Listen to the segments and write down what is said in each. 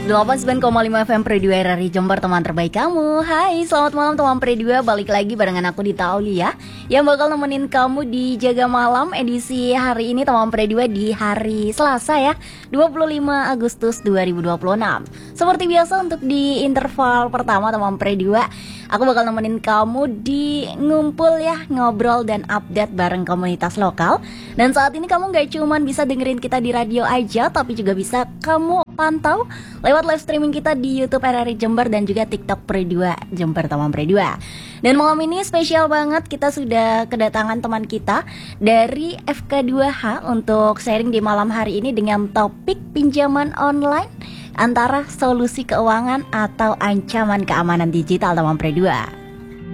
89,5 FM Pre 2 RRI Jember, teman terbaik kamu. Hai, selamat malam teman Pre 2. Balik lagi barengan aku di Aulia yang bakal nemenin kamu di Jaga Malam edisi hari ini teman Pre 2 di hari Selasa ya, 25 Agustus 2026. Seperti biasa untuk di interval pertama teman Pre 2, aku bakal nemenin kamu di ngumpul ya, ngobrol dan update bareng komunitas lokal. Dan saat ini kamu gak cuman bisa dengerin kita di radio aja, tapi juga bisa kamu pantau lewat live streaming kita di YouTube RRI Jember dan juga TikTok Pre 2 Jember teman Pre 2. Dan malam ini spesial banget, kita sudah kedatangan teman kita dari FK2H untuk sharing di malam hari ini dengan topik pinjaman online antara solusi keuangan atau ancaman keamanan digital teman Pre 2.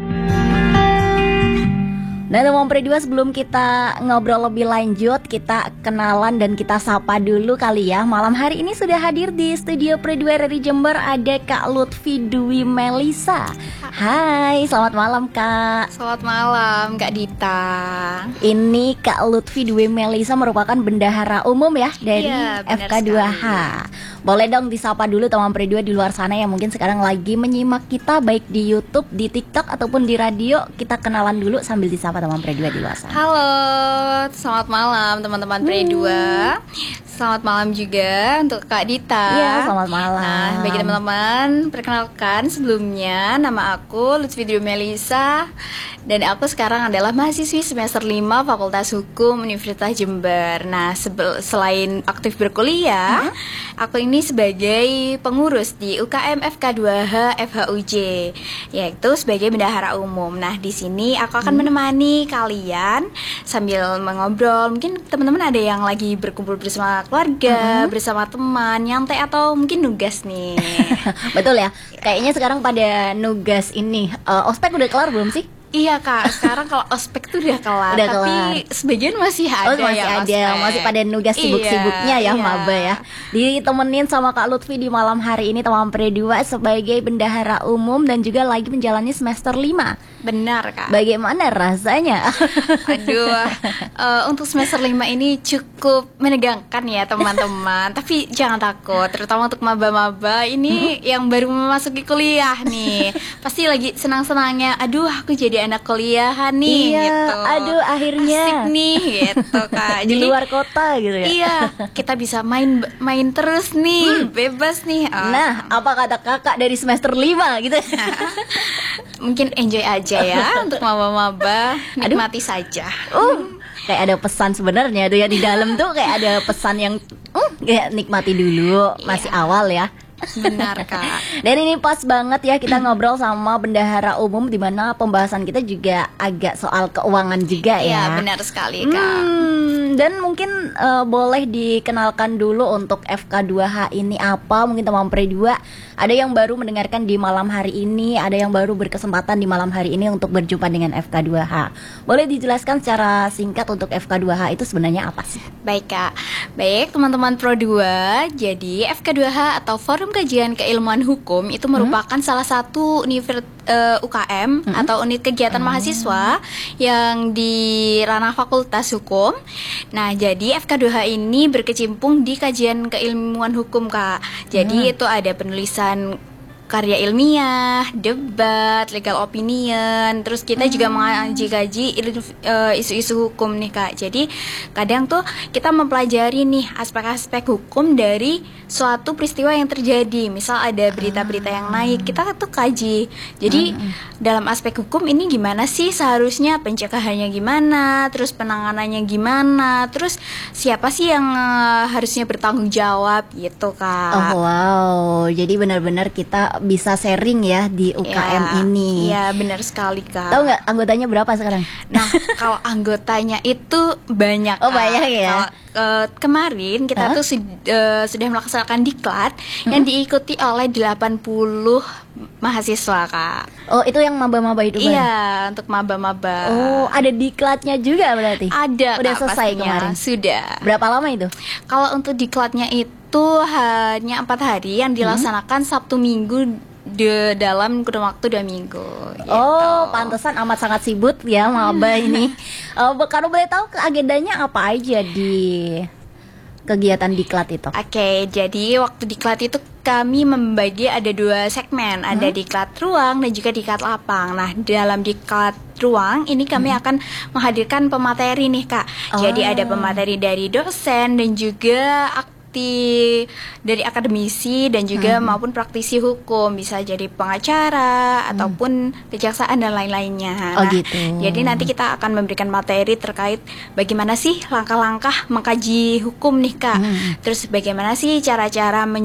Nah teman Pre 2, sebelum kita ngobrol lebih lanjut, kita kenalan dan kita sapa dulu kali ya. Malam hari ini sudah hadir di studio Pre 2 RRI Jember ada Kak Lutfi Dwi Melisa. Hai, selamat malam Kak. Selamat malam Kak Dita. Ini Kak Lutfi Dwi Melisa merupakan bendahara umum ya dari FK2H. Boleh dong disapa dulu teman Pre 2 di luar sana yang mungkin sekarang lagi menyimak kita baik di YouTube, di TikTok ataupun di radio. Kita kenalan dulu sambil disapa teman Pre 2 di luar sana. Halo, selamat malam teman-teman Pre 2. Selamat malam juga untuk Kak Dita. Iya, selamat malam. Nah, bagi teman-teman, perkenalkan sebelumnya nama aku Lutfi Dwi Melisa dan aku sekarang adalah mahasiswi semester 5 Fakultas Hukum Universitas Jember. Nah, selain aktif berkuliah, aku ini sebagai pengurus di UKM FK2H FHUJ, yaitu sebagai bendahara umum. Nah, di sini aku akan menemani kalian sambil mengobrol. Mungkin teman-teman ada yang lagi berkumpul bersama keluarga, bersama teman, nyantai atau mungkin nugas nih. Betul ya, kayaknya sekarang pada nugas ini. Ospek udah kelar belum sih? Iya Kak, sekarang kalau ospek tuh udah kelar, tapi sebagian masih ada masih pada nugas sibuk-sibuknya ya, maba ya. Ditemenin sama Kak Lutfi di malam hari ini teman Pre 2 sebagai bendahara umum dan juga lagi menjalani semester 5. Benar Kak. Bagaimana rasanya? Aduh, untuk semester 5 ini cukup menegangkan ya teman-teman. Tapi jangan takut, terutama untuk maba-maba ini yang baru memasuki kuliah nih. Pasti lagi senang-senangnya, aduh aku jadi anak kuliahan nih, gitu. Aduh akhirnya asik nih gitu Kak. Di luar kota gitu ya. Iya, kita bisa main terus nih, bebas nih. Nah, apa kata kakak dari semester 5 gitu? Mungkin enjoy aja ya untuk maba-maba, nikmati saja. Kayak ada pesan sebenarnya tuh ya di dalam tuh, kayak ada pesan yang kayak nikmati dulu, masih awal ya. Benar Kak. Dan ini pas banget ya kita ngobrol sama bendahara umum, di mana pembahasan kita juga agak soal keuangan juga ya. Iya benar sekali Kak. Dan mungkin boleh dikenalkan dulu untuk FK2H ini apa. Mungkin teman Pre 2 ada yang baru mendengarkan di malam hari ini, ada yang baru berkesempatan di malam hari ini untuk berjumpa dengan FK2H. Boleh dijelaskan secara singkat untuk FK2H itu sebenarnya apa sih? Baik Kak. Baik teman-teman Pro 2, jadi FK2H atau Forum Kajian Keilmuan Hukum itu merupakan salah satu UKM atau unit kegiatan mahasiswa yang di ranah Fakultas Hukum. Nah, jadi FK2H ini berkecimpung di kajian keilmuan hukum, Kak. Jadi itu ada penulisan karya ilmiah, debat, legal opinion, terus kita juga mengaji-kaji isu-isu hukum nih Kak. Jadi kadang tuh kita mempelajari nih aspek-aspek hukum dari suatu peristiwa yang terjadi. Misal ada berita-berita yang naik, kita tuh kaji. Jadi dalam aspek hukum ini gimana sih seharusnya, pencegahannya gimana, terus penanganannya gimana, terus siapa sih yang harusnya bertanggung jawab gitu Kak. Oh wow, jadi benar-benar kita bisa sharing ya di UKM ini. Iya benar sekali Kak. Tahu nggak anggotanya berapa sekarang? Nah kalau anggotanya itu banyak. Oh banyak ya. Kemarin kita tuh sudah melaksanakan diklat yang diikuti oleh 80 mahasiswa Kak. Oh itu yang maba-maba itu kan? Iya untuk maba-maba. Oh ada diklatnya juga berarti? Ada. Udah Kak, selesai pastinya. kemarin? Sudah. Berapa lama itu? Kalau untuk diklatnya itu hanya 4 hari yang dilaksanakan Sabtu Minggu dalam kurun waktu 2 minggu gitu. Oh pantesan amat sangat sibuk ya maba ini. Kalau boleh tahu agendanya apa aja di kegiatan diklat itu? Oke, jadi waktu diklat itu kami membagi ada 2 segmen, ada diklat ruang dan juga diklat lapang. Nah, dalam diklat ruang ini kami akan menghadirkan pemateri nih Kak. Jadi ada pemateri dari dosen dan juga dari akademisi dan juga maupun praktisi hukum, bisa jadi pengacara ataupun kejaksaan dan lain-lainnya. Oh Nah, gitu. jadi nanti kita akan memberikan materi terkait bagaimana sih langkah-langkah mengkaji hukum nih Kak. Terus bagaimana sih cara-cara